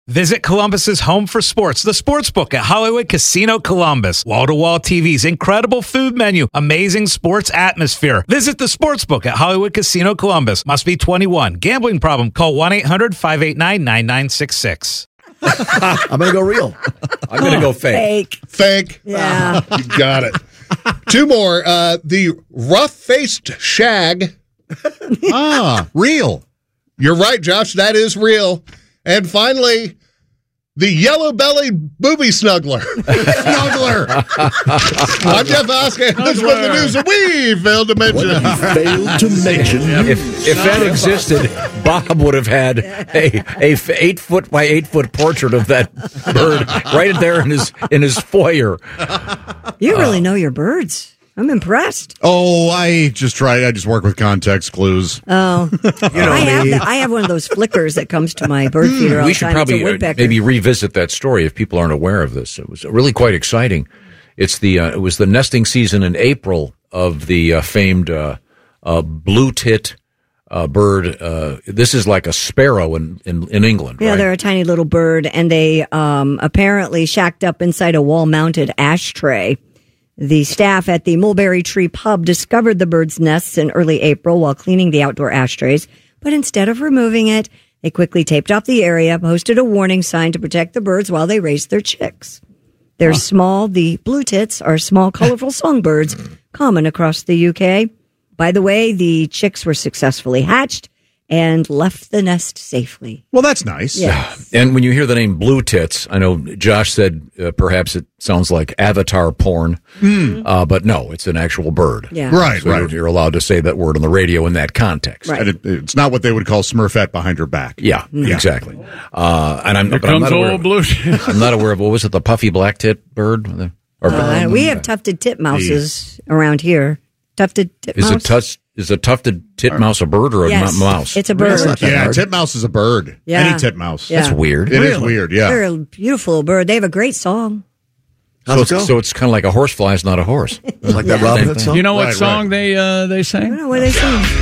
Visit Columbus's home for sports, the Sportsbook at Hollywood Casino Columbus. Wall-to-wall TVs, incredible food menu, amazing sports atmosphere. Visit the Sportsbook at Hollywood Casino Columbus. Must be 21. Gambling problem? Call 1-800-589-9966. I'm going to go real. I'm going to go fake. Fake. Yeah. You got it. Two more. The rough-faced shag. Real. You're right, Josh. That is real. And finally, the yellow-bellied booby snuggler. Snuggler. I'm Jeff Oscar. This was the news that we failed to mention. Failed to mention. If that existed, Bob would have had a 8 foot by 8 foot portrait of that bird right there in his foyer. You really know your birds. I'm impressed. Oh, I just work with context clues. Oh, I have one of those flickers that comes to my bird feeder all We the should time. It's a probably woodpecker. maybe revisit that story if people aren't aware of this. It was really quite exciting. It was the nesting season in April of the famed blue tit bird. This is like a sparrow in England. Yeah, right? they're a tiny little bird, and they apparently shacked up inside a wall-mounted ashtray. The staff at the Mulberry Tree Pub discovered the bird's nests in early April while cleaning the outdoor ashtrays, but instead of removing it, they quickly taped off the area, posted a warning sign to protect the birds while they raised their chicks. They're small. The blue tits are small, colorful songbirds common across the UK. By the way, the chicks were successfully hatched and left the nest safely. Well, that's nice. Yes. And when you hear the name Blue Tits, I know Josh said perhaps it sounds like Avatar porn, but no, it's an actual bird. Yeah. Right, So right. you're allowed to say that word on the radio in that context. Right. And it's not what they would call Smurfette behind her back. Yeah, exactly. And I'm Here comes not aware. old blue. I'm not aware of what was it? The puffy black tit bird? We have tufted titmouses around here. Tufted titmouse. Is a tufted titmouse a bird or a Yes, mouse? it's a bird. Yeah, titmouse is a bird. Yeah. Any titmouse. Yeah. That's weird. It is weird, yeah. They're a beautiful bird. They have a great song. So it's kind of like a horsefly is not a horse. Like that Robin Hood song? You know what Right, song they I sang? don't know what they sing.